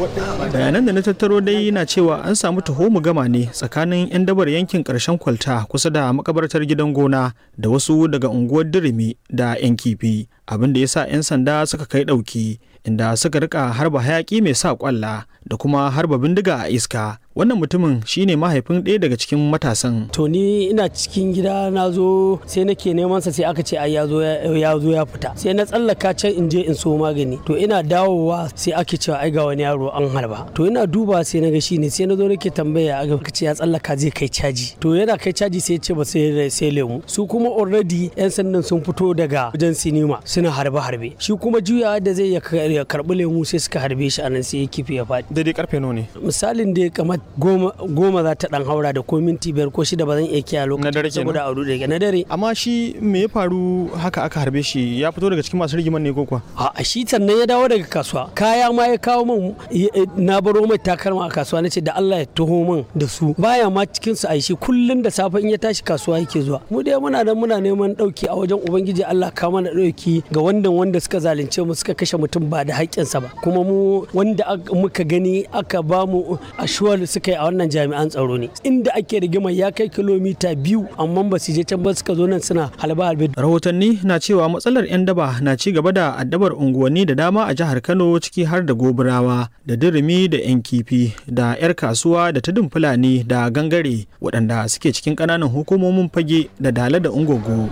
Bayanan da na tattaro dai na cewa an samu taho-mu-gama ne tsakanin 'yan dabar yankin ƙarshen kwalta kusa da makabartar gidan gona da wasu daga unguwar Dirimi da 'yan kifi, abin da ya sa 'yan sanda suka kai ɗauki, inda suka rika harba hayaƙi mai sa ƙwalla da kuma harba bindiga a iska. Wannan mutumin shine mahaifin ɗaya daga cikin matasan. To ni ina cikin gida na zo sai nake neman sa sai aka ce ai ya zo ya fita. Sai na tsallaka can in je in so magani. To ina dawowa sai ake cewa ai ga wani yaro an harba. To ina duba sai na ga shine sai na zo nake tambaya aka ce ya tsallaka zai kai caji. To yana kai caji sai ya ce ba sai lemu. Su kuma already 'yan sandan sun fito daga wajen sinima suna harbe. Shi kuma juyawa da zai ya karbi lemu sai suka harbe shi anan sai ya kifi ya faɗi. Daidai karfe nawa ne? Misalin da kamar goma za ta dan haura da ko minti 5 ko 6 ba zan iya kiyaye lokacin saboda a rude na dare. Amma shi me ya faru haka aka harbe shi? Ya fito daga cikin masu rigiman ne ko kuwa? A shi sannan ya dawo daga kasuwa, kaya ma ya kawo min, na baro mai takalma a kasuwa nace da Allah ya taho min da su, baya ma cikin su aishi kullun da safe in ya tashi kasuwa yake zuwa. Mu dai muna neman dauki a wajen ubangiji Allah ka mana dauki ga wanda suka zalunce mu suka kashe mutum ba da haƙƙinsa ba, kuma mu wanda muka gani aka ba mu ashuwar suka yi a wannan jami'an tsaro ne. Inda ake rigima ya kai kilomita 2 amma ba su je can ba, suka zo nan suna halbe. Rahotanni na cewa matsalar 'yan daba na ci gaba da addabar unguwanni da dama a jihar Kano, ciki har da Gobirawa da Dirimi da 'yan kifi da 'yar kasuwa da Tudun Fulani da Gangare, waɗanda suke cikin ƙananan hukumomin Fage da Dala da Ungogo.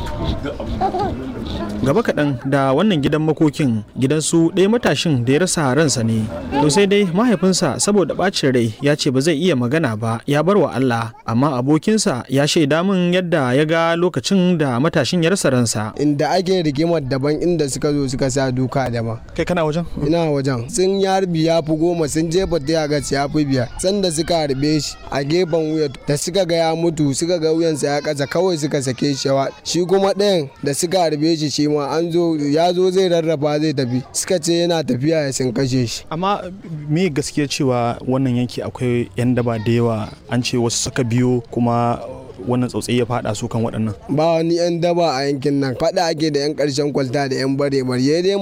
Gaba kaɗan da wannan gidan makokin, gidansu ɗaya matashin da ya rasa ransa ne. To sai dai mahaifinsa saboda ɓacin rai ya ce ba zai iya magana ba, ya bar wa Allah, amma abokinsa ya shaida min yadda ya ga lokacin da matashin ya rasa ransa. Inda ake rigimar daban, inda suka zo suka sa duka daban. Kai kana wajen? Ina wajen. Sun ya harbi ya fi 10, sun jefa ta ga ya fi 5. Sanda suka harbe shi a gefen wuya, da suka ga ya mutu suka ga wuyansa ya kasa kawai suka sake shi kuma ɗayan da suka harbe shi ma ya zo zai rarraba zai tafi, suka ce yana tafiya ya sun kashe shi. Amma me gaskiya cewa wannan yanki akwai 'yan daba da yawa, an ce wasu suka biyo kuma wannan tsautsayi ya fada su kan waɗannan? Ba wani 'yan daba a yankin nan, faɗa ake da 'yan ƙarshen kwalta da 'yan bare